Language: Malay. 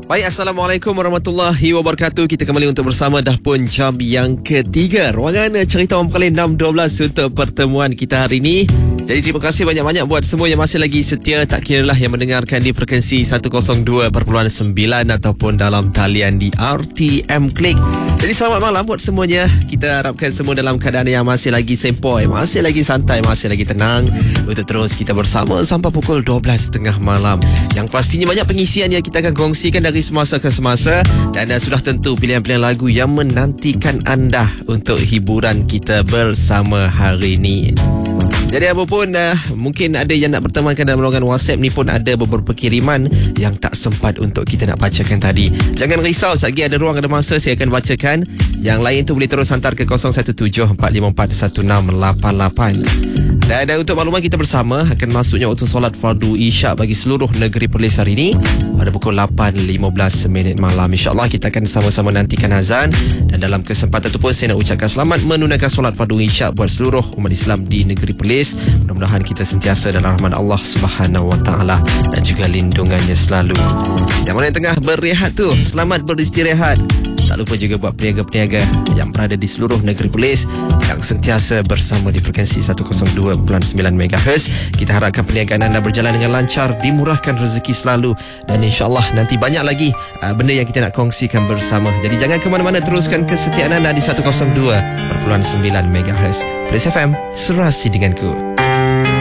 Baik, Assalamualaikum warahmatullahi wabarakatuh. Kita kembali untuk bersama dah pun jam yang ketiga. Ruangan Cerita Orang Pekalin 6.12 untuk pertemuan kita hari ini. Jadi terima kasih banyak-banyak buat semua yang masih lagi setia, tak kiralah yang mendengarkan di frekuensi 102.9 ataupun dalam talian di RTM Klik. Jadi selamat malam buat semuanya. Kita harapkan semua dalam keadaan yang masih lagi sempoi, masih lagi santai, masih lagi tenang untuk terus kita bersama sampai pukul 12.30 malam. Yang pastinya banyak pengisian yang kita akan kongsikan dari semasa ke semasa, dan sudah tentu pilihan-pilihan lagu yang menantikan anda untuk hiburan kita bersama hari ini. Jadi apapun, mungkin ada yang nak bertemankan dalam ruangan WhatsApp ni pun ada beberapa kiriman yang tak sempat untuk kita nak bacakan tadi. Jangan risau, selagi ada ruang, ada masa, saya akan bacakan. Yang lain tu boleh terus hantar ke 0174541688. Dan untuk makluman kita bersama, akan masuknya waktu solat fardu Isyak bagi seluruh negeri Perlis hari ini pada pukul 8.15 malam. InsyaAllah kita akan sama-sama nantikan azan. Dan dalam kesempatan itu pun saya nak ucapkan selamat menunaikan solat fardu Isyak buat seluruh umat Islam di negeri Perlis. Mudah-mudahan kita sentiasa dalam rahmat Allah Subhanahu Wa Taala dan juga lindungannya selalu. Yang mana yang tengah berehat tu, selamat beristirahat. Tak lupa juga buat peniaga-peniaga yang berada di seluruh negeri Perlis yang sentiasa bersama di frekuensi 102.9 MHz. Kita harapkan perniagaan anda berjalan dengan lancar, dimurahkan rezeki selalu, dan insyaAllah nanti banyak lagi benda yang kita nak kongsikan bersama. Jadi jangan ke mana-mana, teruskan kesetiaan anda di 102.9 MHz. Perlis FM, serasi denganku.